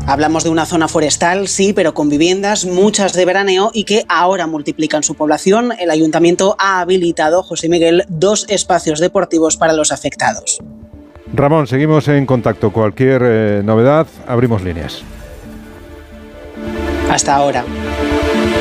Hablamos de una zona forestal, sí, pero con viviendas, muchas de veraneo y que ahora multiplican su población. El ayuntamiento ha habilitado, José Miguel, 2 espacios deportivos para los afectados. Ramón, seguimos en contacto. Cualquier novedad, abrimos líneas. Hasta ahora.